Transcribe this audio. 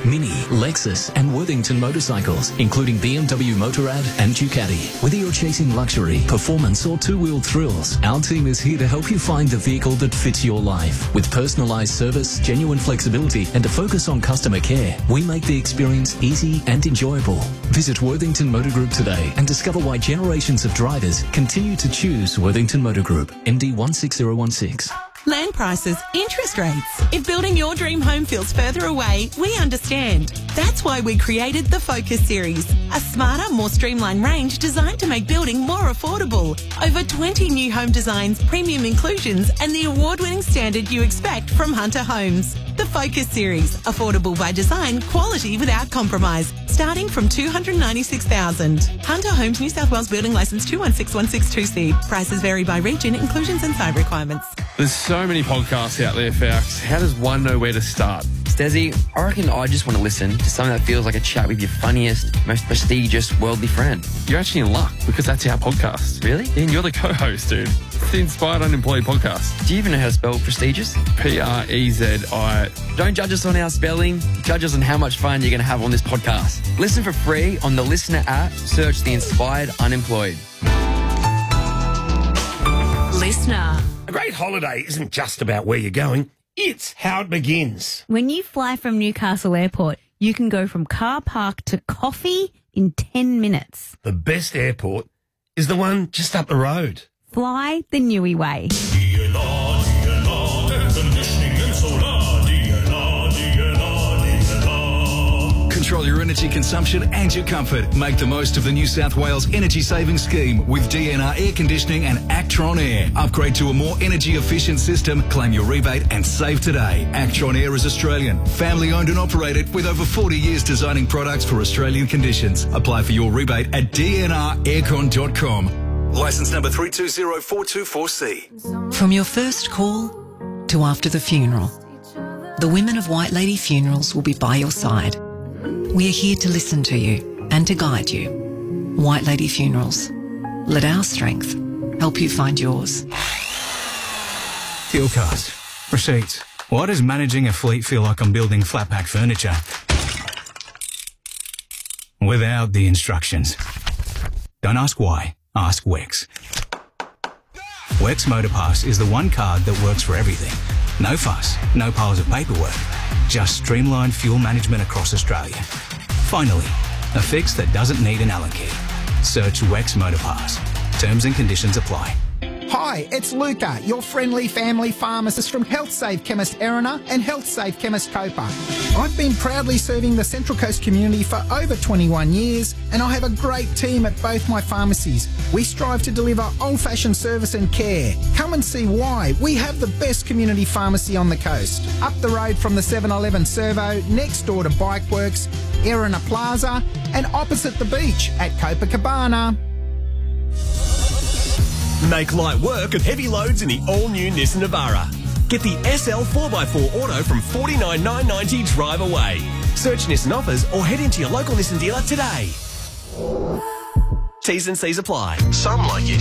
Mini, Lexus and Worthington motorcycles, including BMW Motorrad and Ducati. Whether you're chasing luxury, performance or two-wheel thrills, our team is here to help you find the vehicle that fits your life. With personalised service, genuine flexibility and a focus on customer care, we make the experience easy and enjoyable. Visit Worthington Motor Group today and discover why generations of drivers continue to choose Worthington Motor Group. MD 16016. Land prices, interest rates. If building your dream home feels further away, we understand. That's why we created the Focus Series, a smarter, more streamlined range designed to make building more affordable. Over 20 new home designs, premium inclusions and the award-winning standard you expect from Hunter Homes. The Focus Series, affordable by design, quality without compromise, starting from $296,000. Hunter Homes, New South Wales Building Licence 216162C. Prices vary by region, inclusions and site requirements. There's so many podcasts out there, Fax. How does one know where to start? Stezzy, I reckon I just want to listen to something that feels like a chat with your funniest, most prestigious worldly friend. You're actually in luck because that's our podcast. Really? And you're the co-host, dude. It's the Inspired Unemployed podcast. Do you even know how to spell prestigious? Prezi. Don't judge us on our spelling. Judge us on how much fun you're going to have on this podcast. Listen for free on the Listener app. Search the Inspired Unemployed. Listener. A great holiday isn't just about where you're going. It's how it begins. When you fly from Newcastle Airport, you can go from car park to coffee in 10 minutes. The best airport is the one just up the road. Fly the Newey way. Control your energy consumption and your comfort. Make the most of the New South Wales Energy Saving Scheme with DNR Air Conditioning and Actron Air. Upgrade to a more energy efficient system, claim your rebate and save today. Actron Air is Australian, family owned and operated with over 40 years designing products for Australian conditions. Apply for your rebate at dnraircon.com. Licence number 320424C. From your first call to after the funeral, the women of White Lady Funerals will be by your side. We are here to listen to you and to guide you. White Lady Funerals. Let our strength help you find yours. Fuel cards. Receipts. Why does managing a fleet feel like I'm building flat pack furniture? Without the instructions. Don't ask why. Ask Wex. Wex Motorpass is the one card that works for everything. No fuss, no piles of paperwork. Just streamlined fuel management across Australia. Finally, a fix that doesn't need an Allen key. Search Wex Motorpass. Terms and conditions apply. Hi, it's Luca, your friendly family pharmacist from HealthSafe Chemist Erina and HealthSafe Chemist Copa. I've been proudly serving the Central Coast community for over 21 years and I have a great team at both my pharmacies. We strive to deliver old-fashioned service and care. Come and see why. We have the best community pharmacy on the coast. Up the road from the 7-Eleven Servo, next door to Bikeworks, Erina Plaza and opposite the beach at Copacabana. Make light work of heavy loads in the all-new Nissan Navara. Get the SL 4x4 Auto from $49,990 drive away. Search Nissan offers or head into your local Nissan dealer today. T's and C's apply. Some like it